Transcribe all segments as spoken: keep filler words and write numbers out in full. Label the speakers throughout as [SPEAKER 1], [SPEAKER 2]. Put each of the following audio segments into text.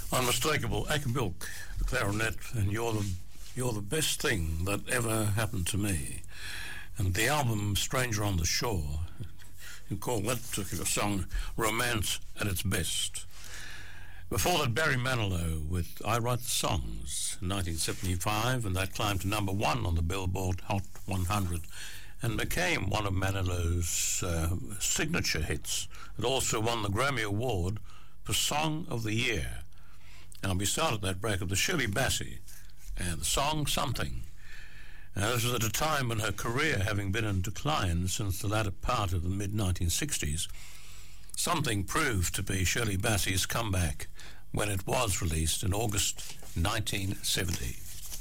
[SPEAKER 1] Unmistakable, Ackbilk, the clarinet, and you're the you're the best thing that ever happened to me. And the album Stranger on the Shore, you call that particular song romance at its best. Before that, Barry Manilow with I Write the Songs in nineteen seventy-five, and that climbed to number one on the Billboard Hot one hundred and became one of Manilow's uh, signature hits. It also won the Grammy Award for Song of the Year. And we started that break of the Shirley Bassey and the song Something. Now, this was at a time when her career, having been in decline since the latter part of the mid nineteen sixties, Something proved to be Shirley Bassey's comeback when it was released in August nineteen seventy.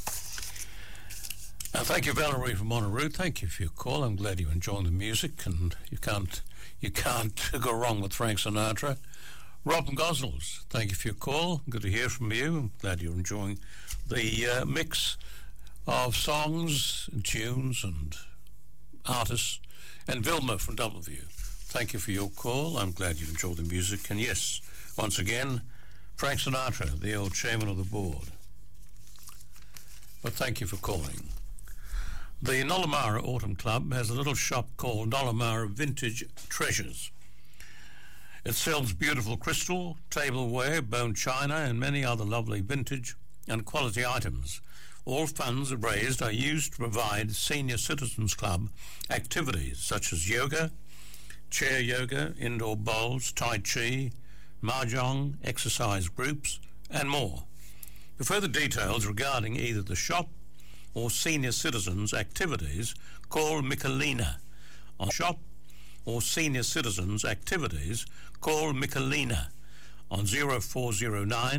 [SPEAKER 1] Now, thank you, Valerie from Monterey. Thank you for your call. I'm glad you're enjoying the music, and you can't you can't go wrong with Frank Sinatra. Robin Gosnells, thank you for your call. Good to hear from you. I'm glad you're enjoying the uh, mix of songs and tunes and artists. And Vilma from Doubleview, thank you for your call. I'm glad you enjoyed the music. And yes, once again, Frank Sinatra, the old chairman of the board. But thank you for calling. The Nollamara Autumn Club has a little shop called Nollamara Vintage Treasures. It sells beautiful crystal, tableware, bone china, and many other lovely vintage and quality items. All funds raised are used to provide Senior Citizens Club activities such as yoga, chair yoga, indoor bowls, tai chi, mahjong, exercise groups, and more. For further details regarding either the shop or senior citizens activities, call Michelina. On shop or senior citizens activities, call Michelina on zero four zero nine